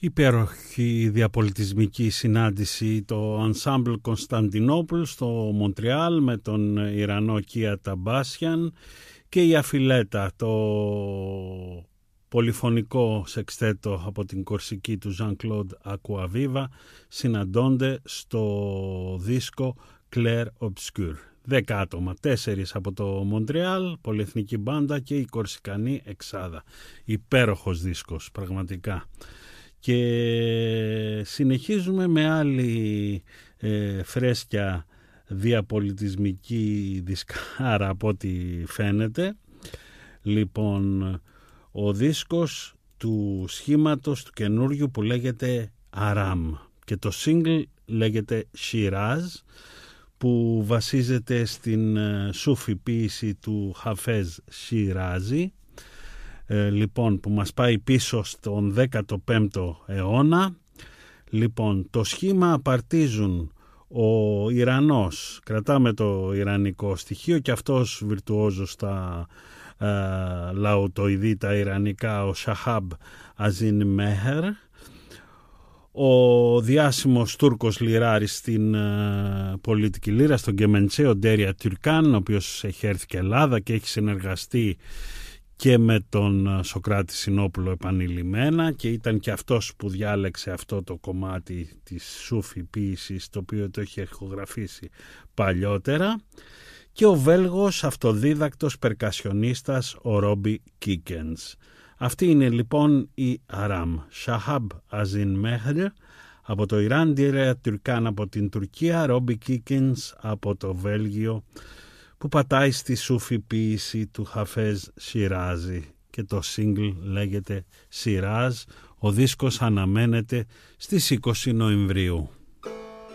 Υπέροχη διαπολιτισμική συνάντηση, το Ensemble Κωνσταντινούπολ στο Μοντρεάλ με τον Ιρανό Κία Ταμπάσιαν και η Αφιλέτα, το πολυφωνικό σεξτέτο από την Κορσική του Jean-Claude Aquaviva, συναντώνται στο δίσκο Clair Obscur. 10 άτομα, 4 από το Μοντρεάλ, πολυεθνική μπάντα και η κορσικανή εξάδα. Υπέροχος δίσκος, πραγματικά. Και συνεχίζουμε με άλλη φρέσκια διαπολιτισμική δισκάρα από ό,τι φαίνεται. Λοιπόν, ο δίσκος του σχήματος του καινούριου που λέγεται Aram και το single λέγεται Shiraz, που βασίζεται στην σούφι ποίηση του Χαφέζ Σιράζη, λοιπόν, που μας πάει πίσω στον 15ο αιώνα. Λοιπόν, το σχήμα απαρτίζουν ο Ιρανός, κρατάμε το ιρανικό στοιχείο και αυτός βιρτουόζος στα λαοτοειδή, τα ιρανικά, ο Σαχάμπ Αζίν Μέχερ, ο διάσημος Τούρκος λιράρης στην πολιτική λύρα, στον Κεμεντσέ, ο Ντέρια Τουρκάν, ο οποίος έχει έρθει και Ελλάδα και έχει συνεργαστεί και με τον Σοκράτη Συνόπουλο επανειλημμένα και ήταν και αυτός που διάλεξε αυτό το κομμάτι της σούφι ποίησης, το οποίο το έχει ηχογραφήσει παλιότερα, και ο Βέλγος αυτοδίδακτος περκασιονίστας ο Ρόμπι Κίκενς. Αυτή είναι λοιπόν η Aram. Shahab Azin Meher από το Ιράν, Ντέρια Τουρκάν από την Τουρκία, Ρόμπι Κίκενς από το Βέλγιο, που πατάει στη σούφι ποίηση του Χαφέζ Σιράζη και το single λέγεται Σιράζ. Ο δίσκος αναμένεται στις 20 Νοεμβρίου.